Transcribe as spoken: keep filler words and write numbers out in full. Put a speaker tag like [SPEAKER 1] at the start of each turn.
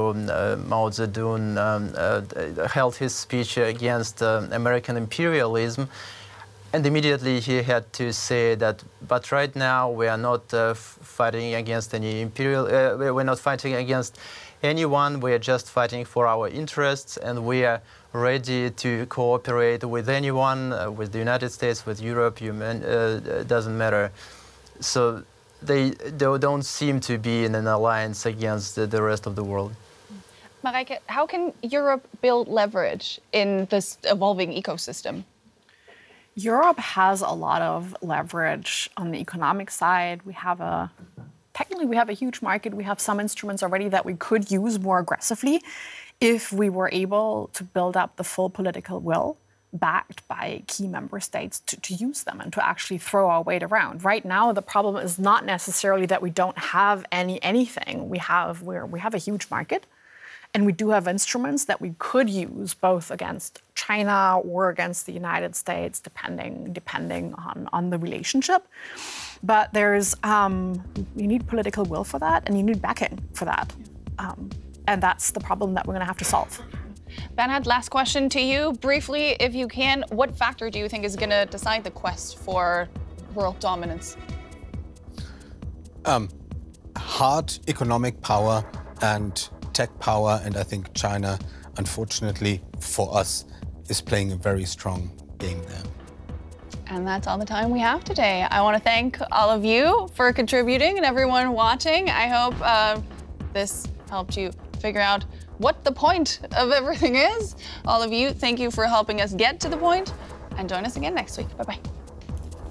[SPEAKER 1] ago, uh, Mao Zedong um, uh, held his speech against uh, American imperialism. And immediately he had to say that, but right now we are not uh, fighting against any imperial, uh, we're not fighting against anyone, we are just fighting for our interests, and we are ready to cooperate with anyone, uh, with the United States, with Europe, you man, uh, doesn't matter. So they, they don't seem to be in an alliance against the, the rest of the world.
[SPEAKER 2] Marijke, how can Europe build leverage in this evolving ecosystem?
[SPEAKER 3] Europe has a lot of leverage on the economic side. We have a, technically we have a huge market. We have some instruments already that we could use more aggressively if we were able to build up the full political will backed by key member states to, to use them and to actually throw our weight around. Right now, the problem is not necessarily that we don't have any anything. We have, we're, we have a huge market. And we do have instruments that we could use both against China or against the United States, depending, depending on, on the relationship. But there's, um, you need political will for that, and you need backing for that. Um, and that's the problem that we're going to have to solve.
[SPEAKER 2] Bernhard, last question to you. Briefly, if you can, what factor do you think is going to decide the quest for world dominance?
[SPEAKER 4] Um, hard economic power and tech power, and I think China, unfortunately for us, is playing a very strong game there.
[SPEAKER 2] And that's all the time we have today. I want to thank all of you for contributing and everyone watching. I hope uh, this helped you figure out what the point of everything is. All of you, thank you for helping us get to the point, and join us again next week. Bye-bye.